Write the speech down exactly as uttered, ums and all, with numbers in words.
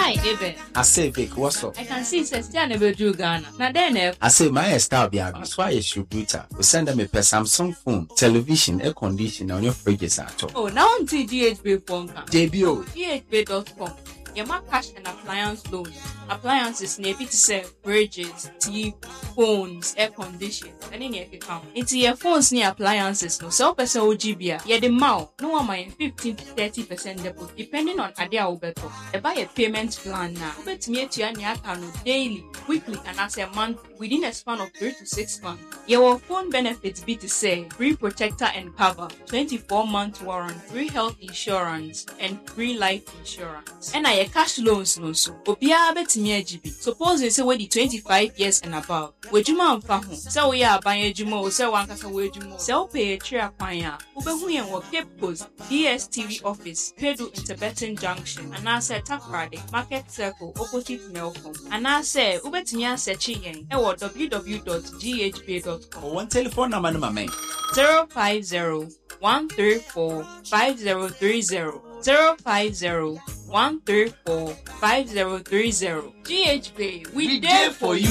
Hi, Eben. I say, Vic, what's up? I can see Sestia never do Ghana. Now then, I say, my style be that's why I distributor. We send them a per Samsung phone, television, air conditioner on your fridges at all. Oh, now on T G H B phone. J B O. G H B dot com. Your cash and appliance loan. Appliances maybe to sell fridges, T V, phones, air conditioning, and in your account. It's your phones near appliances, no sell person O G B. Yeah, the mouth, no one mind fifteen to thirty percent deposit, depending on Adia Obeto. They buy a payment plan now. Bet me to your account daily, weekly, and as a month within a span of three to six months. Your phone benefits be to say free protector and cover, twenty-four month warranty, free health insurance, and free life insurance. And I cash loans no so. Obia bet me a G B. Suppose you say we the twenty-five years and above. Wejuma amfa ho. Say we are buying ejuma o say wan kasa wejuma. Say o pay a tria kwan ya. Obehu yen wo Cape Coast D S T V office, Pedu Interbetten Junction, and I say Takrade Market Circle opposite Melcom. And I say ubetimi asearch yen e wo w w w dot g h b dot com. Oh, one telephone number no man. zero five zero one three four five zero three zero zero five zero one three four five zero three zero. G H B, we, we there for you.